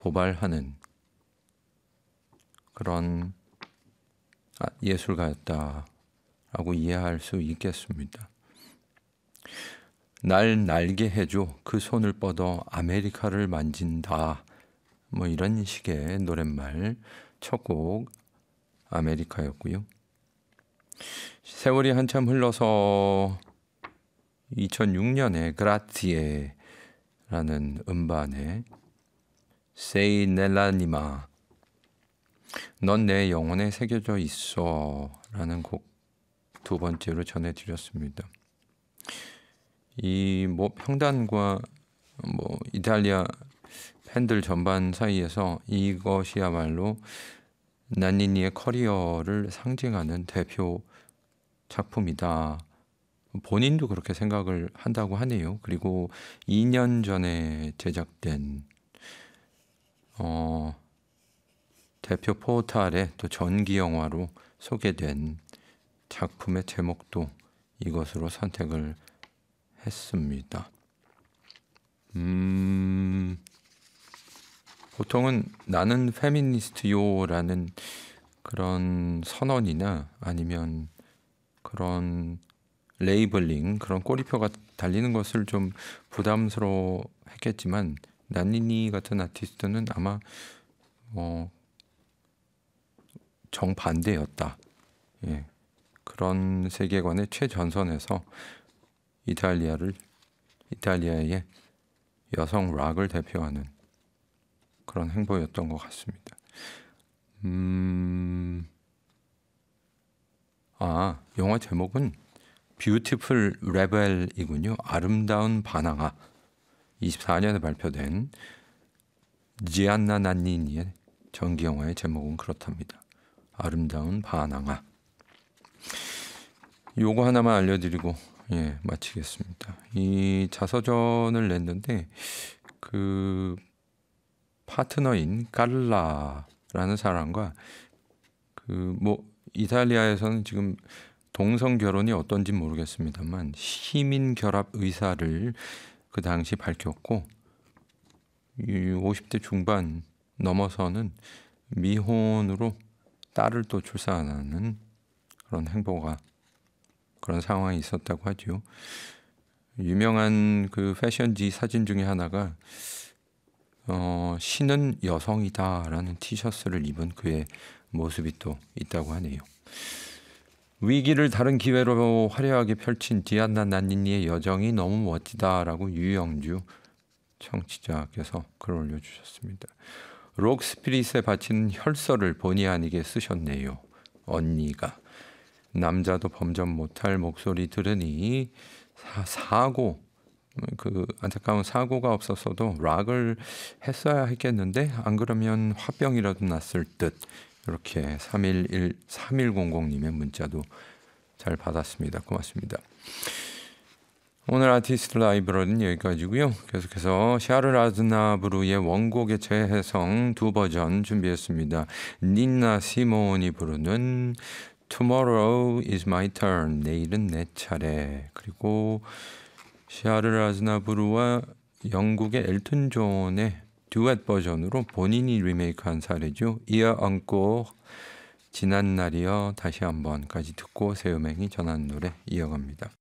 고발하는 그런 예술가였다라고 이해할 수 있겠습니다. 날 날게 해줘, 그 손을 뻗어 아메리카를 만진다, 뭐 이런 식의 노랫말. 첫 곡 아메리카였고요. 세월이 한참 흘러서 2006년에 그라티에라는 음반에 세이 넬라니마, 넌 내 영혼에 새겨져 있어 라는 곡 두 번째로 전해드렸습니다. 이 뭐 평단과 뭐 이탈리아 팬들 전반 사이에서 이것이야말로 난니니의 커리어를 상징하는 대표 작품이다. 본인도 그렇게 생각을 한다고 하네요. 그리고 2년 전에 제작된 대표 포탈에 또 전기 영화로 소개된 작품의 제목도 이것으로 선택을 했습니다. 보통은 나는 페미니스트요라는 그런 선언이나 아니면 그런 레이블링, 그런 꼬리표가 달리는 것을 좀 부담스러워 했겠지만 난니니 같은 아티스트는 아마 정반대였다. 예, 그런 세계관의 최전선에서 이탈리아의 여성 락을 대표하는 그런 행보였던 것 같습니다. 영화 제목은 뷰티풀 레벨이군요. 아름다운 바나나. 24년에 발표된 지안나 난니니의 전기 영화의 제목은 그렇답니다. 아름다운 바나나. 요거 하나만 알려드리고 마치겠습니다. 이 자서전을 냈는데 그 파트너인 깔라라는 사람과 그 뭐 이탈리아에서는 지금 동성 결혼이 어떤지 모르겠습니다만 시민 결합 의사를 그 당시 밝혔고 50대 중반 넘어서는 미혼으로 딸을 또 출산하는 그런 상황이 있었다고 하죠. 유명한 그 패션지 사진 중에 하나가 신은 여성이다라는 티셔츠를 입은 그의 모습이 또 있다고 하네요. 위기를 다른 기회로 화려하게 펼친 디안나 난니니의 여정이 너무 멋지다라고 유영주 청취자께서 글 올려주셨습니다. 록 스피릿에 바치는 혈서를 본의 아니게 쓰셨네요. 언니가. 남자도 범접 못할 목소리 들으니 그 안타까운 사고가 없었어도 락을 했어야 했겠는데 안 그러면 화병이라도 났을 듯. 이렇게 3100님의 문자도 잘 받았습니다. 고맙습니다. 오늘 아티스트 라이브러는 여기까지고요. 계속해서 샤를 아즈나브르의 원곡의 재해성 두 버전 준비했습니다. 니나 시몬이 부르는 Tomorrow is my turn, 내일은 내 차례. 그리고 샤를 아즈나브르와 영국의 엘튼 존의 듀엣 버전으로 본인이 리메이크한 사례죠. 이어 얹고 지난 날이여 다시 한번까지 듣고 새 음행이 전한 노래 이어갑니다.